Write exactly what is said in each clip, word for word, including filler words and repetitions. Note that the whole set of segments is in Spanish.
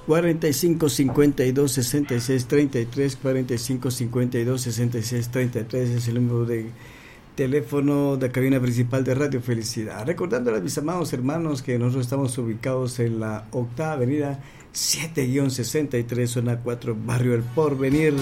cuarenta y cinco cincuenta y dos sesenta y seis treinta y tres, cuarenta y cinco cincuenta y dos sesenta y seis treinta y tres es el número de teléfono de cabina principal de Radio Felicidad. Recordándoles, mis amados hermanos, que nosotros estamos ubicados en la octava avenida siete sesenta y tres, zona cuatro, barrio El Porvenir,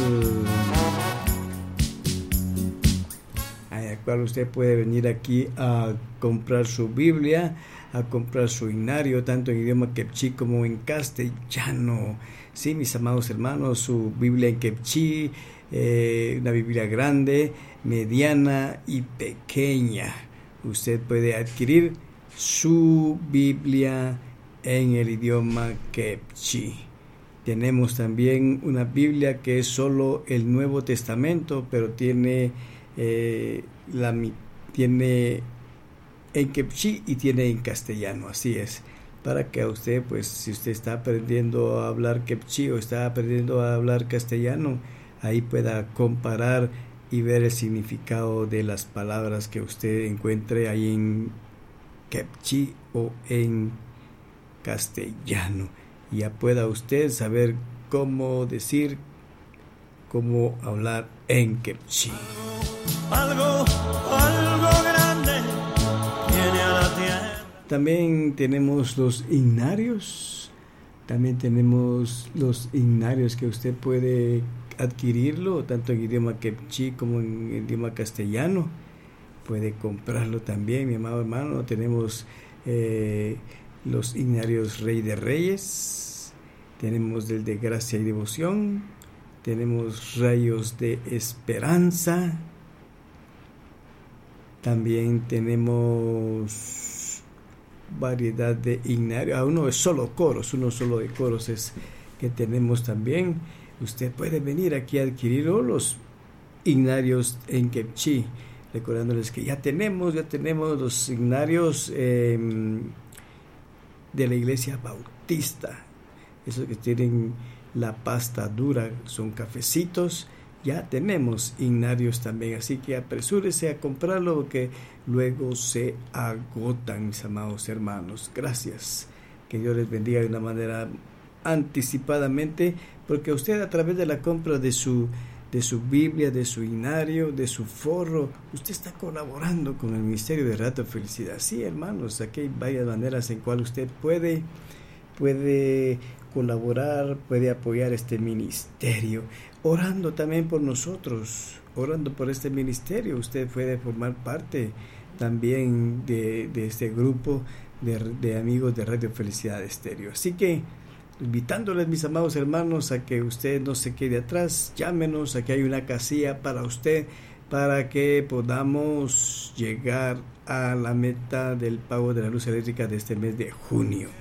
a cual usted puede venir aquí a comprar su Biblia, a comprar su himnario, tanto en idioma quechí como en castellano. Sí, mis amados hermanos, su Biblia en quechí, eh, una Biblia grande, mediana y pequeña. Usted puede adquirir su Biblia en el idioma quechí. Tenemos también una Biblia que es solo el Nuevo Testamento, pero tiene eh, la tiene en quechí y tiene en castellano, así es, para que a usted, pues, si usted está aprendiendo a hablar quechí o está aprendiendo a hablar castellano, ahí pueda comparar y ver el significado de las palabras que usted encuentre ahí en quechí o en castellano. Ya pueda usted saber cómo decir, cómo hablar en quechí. Algo, algo grande viene a la tierra. También tenemos los himnarios. También tenemos los himnarios que usted puede adquirirlo tanto en idioma quechí como en idioma castellano. Puede comprarlo también, mi amado hermano. Tenemos eh, los himnarios Rey de Reyes, tenemos el de Gracia y Devoción, tenemos Rayos de Esperanza, también tenemos variedad de himnarios. Ah, uno es solo coros, uno solo de coros es que tenemos también. Usted puede venir aquí a adquirir los himnarios en quechí, recordándoles que ya tenemos, ya tenemos los himnarios eh, de la Iglesia Bautista, esos que tienen la pasta dura, son cafecitos. Ya tenemos himnarios también, así que apresúrese a comprarlo porque luego se agotan, mis amados hermanos. Gracias, que Dios les bendiga de una manera anticipadamente, porque usted, a través de la compra de su de su Biblia, de su himnario, de su forro, usted está colaborando con el Ministerio de Radio Felicidad. Sí, hermanos, aquí hay varias maneras en cual usted puede puede colaborar, puede apoyar este ministerio, orando también por nosotros, orando por este ministerio. Usted puede formar parte también de, de este grupo de, de amigos de Radio Felicidad Estéreo. Así que, invitándoles, mis amados hermanos, a que usted no se quede atrás, llámenos, aquí hay una casilla para usted, para que podamos llegar a la meta del pago de la luz eléctrica de este mes de junio.